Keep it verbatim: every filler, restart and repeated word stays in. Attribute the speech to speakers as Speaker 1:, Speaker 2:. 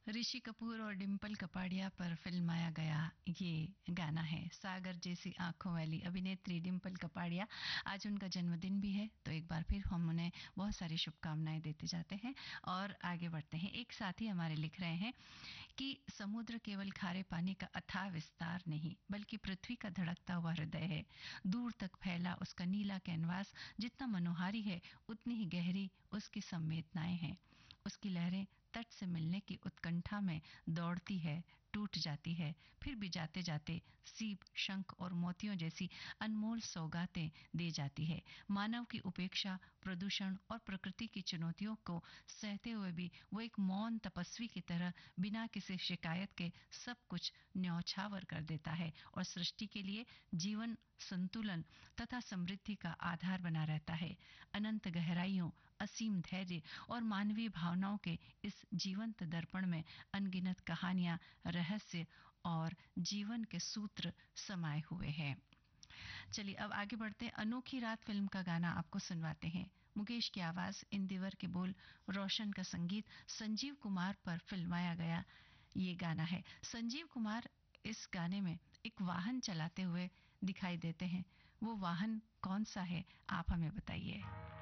Speaker 1: ऋषि कपूर और डिम्पल कपाड़िया पर फिल्माया गया ये गाना है। सागर जैसी आंखों वाली अभिनेत्री डिम्पल कपाड़िया, आज उनका जन्मदिन भी है, तो एक बार फिर हम उन्हें बहुत सारी शुभकामनाएं देते जाते हैं और आगे बढ़ते हैं। एक साथी हमारे लिख रहे हैं कि समुद्र केवल खारे पानी का अथाह विस्तार नहीं, बल्कि पृथ्वी का धड़कता हुआ हृदय है। दूर तक फैला उसका नीला कैनवास जितना मनोहारी है, उतनी ही गहरी उसकी संवेदनाएं हैं। उसकी लहरें तट से मिलने की उत्कंठा में दौड़ती है, टूट जाती है, फिर भी जाते जाते सीप, शंख और मोतियों जैसी अनमोल सौगातें दे जाती है। मानव की उपेक्षा, प्रदूषण और प्रकृति की चुनौतियों को सहते हुए भी वो एक मौन तपस्वी की तरह बिना किसी शिकायत के सब कुछ न्यौछावर कर देता है और सृष्टि के लिए जीवन, संतुलन तथा समृद्धि का आधार बना रहता है। अनंत गहराइयों, असीम धैर्य और मानवीय भावनाओं के इस जीवंत दर्पण में अनगिनत कहानियां, रहस्य और जीवन के सूत्र समाये हुए हैं। चलिए अब आगे बढ़ते हैं। अनोखी रात फिल्म का गाना आपको सुनवाते हैं। मुकेश की आवाज, इंदिवर के बोल, रोशन का संगीत, संजीव कुमार पर फिल्माया गया ये गाना है। संजीव कुमार इस गाने में एक वाहन चलाते हुए दिखाई देते हैं। वो वाहन कौन सा है, आप हमें बताइए।